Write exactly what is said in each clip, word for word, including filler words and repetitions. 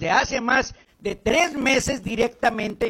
desde hace más de tres meses directamente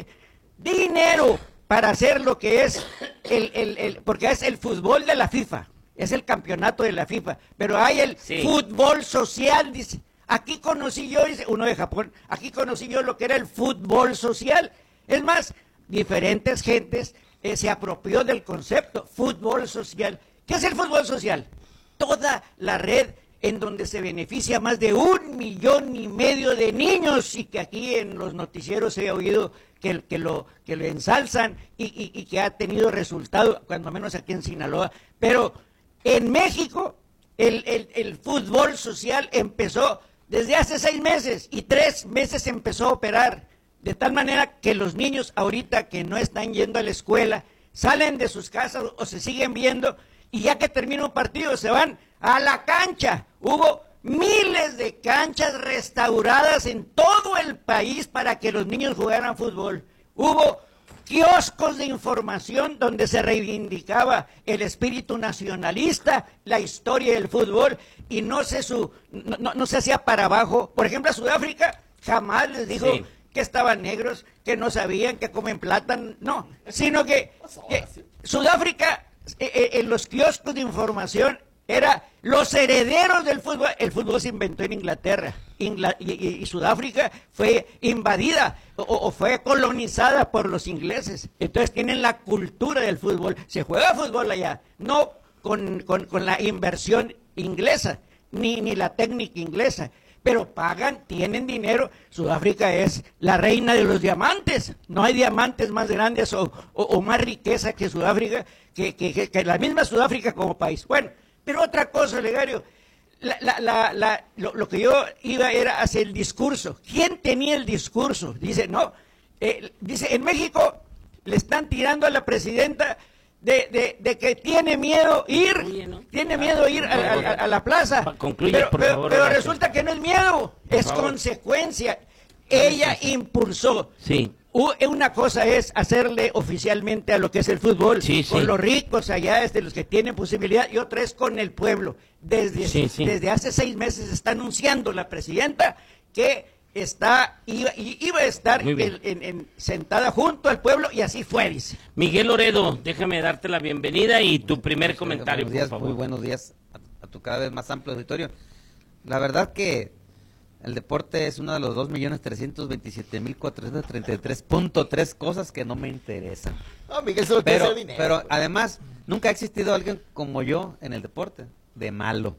dinero para hacer lo que es el, el, el porque es el fútbol de la FIFA, es el campeonato de la FIFA, pero hay el sí. fútbol social, dice. Aquí conocí yo, dice uno de Japón, aquí conocí yo lo que era el fútbol social. Es más, diferentes gentes eh, se apropió del concepto fútbol social. ¿Qué es el fútbol social? Toda la red en donde se beneficia más de un millón y medio de niños, y que aquí en los noticieros he oído que, que, lo, que lo ensalzan y, y, y que ha tenido resultado, cuando menos aquí en Sinaloa. Pero en México el, el, el fútbol social empezó desde hace seis meses y tres meses empezó a operar, de tal manera que los niños ahorita que no están yendo a la escuela salen de sus casas o se siguen viendo, y ya que termina un partido se van a la cancha. Hubo miles de canchas restauradas en todo el país para que los niños jugaran fútbol. Hubo kioscos de información donde se reivindicaba el espíritu nacionalista, la historia del fútbol, y no se, su, no, no, no se hacía para abajo. Por ejemplo, a Sudáfrica jamás les dijo sí. que estaban negros, que no sabían, que comen plátano, no, sino que, que Sudáfrica, eh, en los kioscos de información, era los herederos del fútbol. El fútbol se inventó en Inglaterra, Ingla, y, y, y Sudáfrica fue invadida o, o fue colonizada por los ingleses. Entonces tienen la cultura del fútbol, se juega fútbol allá, no con, con, con la inversión inglesa, ni, ni la técnica inglesa, pero pagan, tienen dinero. Sudáfrica es la reina de los diamantes, no hay diamantes más grandes o, o, o más riqueza que Sudáfrica, que, que, que, que la misma Sudáfrica como país. Bueno, pero otra cosa, Legario, la, la, la, la, lo, lo que yo iba era hacia el discurso. ¿Quién tenía el discurso? Dice, no, eh, dice, en México le están tirando a la presidenta de, de, de que tiene miedo ir, Oye, ¿no? tiene miedo ir a, a, a la plaza. Concluye, pero por pero, favor, pero resulta que no es miedo, es favor. consecuencia. Ella impulsó. Sí. Una cosa es hacerle oficialmente a lo que es el fútbol, sí, con sí. los ricos allá, este, los que tienen posibilidad, y otra es con el pueblo. Desde, sí, sí. desde hace seis meses está anunciando la presidenta que está iba, iba a estar en, en, en, sentada junto al pueblo, y así fue, dice. Miguel Loredo, déjame darte la bienvenida y tu primer comentario, buenos días, por favor. Muy buenos días a, a tu cada vez más amplio auditorio. La verdad que el deporte es uno de los dos millones trescientos veintisiete mil cuatrocientos treinta y tres punto tres cosas que no me interesan. No, Miguel, solo pero, quiere dinero. pero además, nunca ha existido alguien como yo en el deporte, de malo.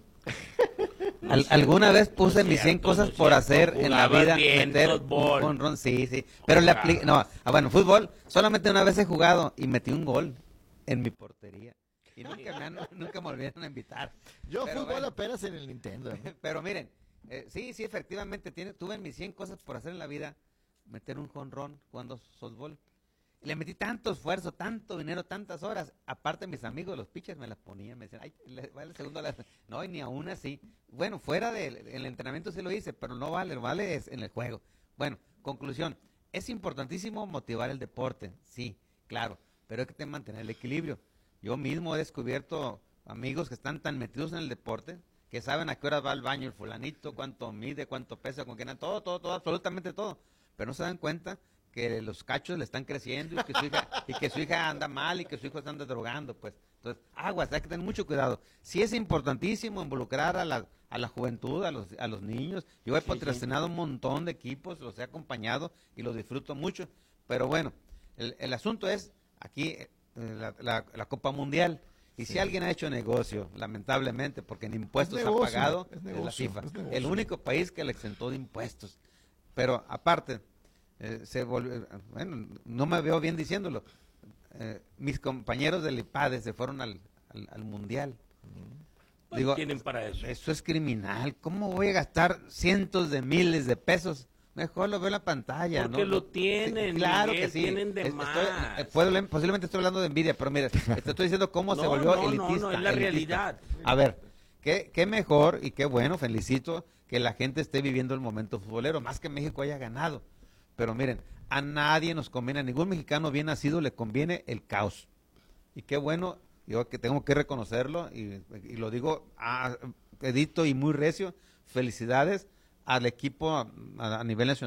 Al, alguna vez puse mis cien cosas por hacer en la vida, bien, meter un jonrón, sí, sí, pero le apliqué, no, ah, bueno, fútbol, solamente una vez he jugado y metí un gol en mi portería. Y nunca me, han, nunca me volvieron a invitar. Yo pero fútbol bueno, apenas en el Nintendo. ¿No? Pero miren, eh, sí, sí, efectivamente, tiene, tuve mis cien cosas por hacer en la vida, meter un jonrón jugando softball. Le metí tanto esfuerzo, tanto dinero, tantas horas. Aparte, mis amigos, los pitchers, me las ponían, me decían, ay, vale el segundo. La... No, y ni aún así. Bueno, fuera del el entrenamiento sí lo hice, pero no vale, lo vale es en el juego. Bueno, conclusión, es importantísimo motivar el deporte, sí, claro, pero hay que mantener el equilibrio. Yo mismo he descubierto amigos que están tan metidos en el deporte, que saben a qué hora va al baño el fulanito, cuánto mide, cuánto pesa, con quién, todo, todo, todo, absolutamente todo, pero no se dan cuenta que los cachos le están creciendo y que su hija, y que su hija anda mal y que su hijo se anda drogando, pues. Entonces, aguas, hay que tener mucho cuidado. Sí es importantísimo involucrar a la, a la juventud, a los, a los niños. Yo he sí, patrocinado sí. un montón de equipos, los he acompañado y los disfruto mucho. Pero bueno, el, el asunto es aquí eh, la, la, la Copa Mundial. Y sí. si alguien ha hecho negocio, lamentablemente, porque en impuestos negocio, ha pagado, es, negocio, es la FIFA. Es el único país que le exentó de impuestos. Pero aparte... Eh, se volvió, bueno, no me veo bien diciéndolo. Eh, mis compañeros del IPADE se fueron al, al, al mundial. ¿Qué Digo, tienen para eso? Eso es criminal. ¿Cómo voy a gastar cientos de miles de pesos? Mejor lo veo en la pantalla. Porque ¿no? lo tienen, sí, claro Miguel, que sí. Tienen de es, más. Estoy, eh, puedo, posiblemente estoy hablando de envidia, pero mire, te estoy diciendo cómo no, se volvió no, elitista. No, no, es la elitista. realidad. A ver, qué, qué mejor y qué bueno, felicito que la gente esté viviendo el momento futbolero, más que México haya ganado. Pero miren, a nadie nos conviene, a ningún mexicano bien nacido le conviene el caos. Y qué bueno, yo que tengo que reconocerlo, y, y lo digo a, edito y muy recio, felicidades al equipo a, a nivel nacional.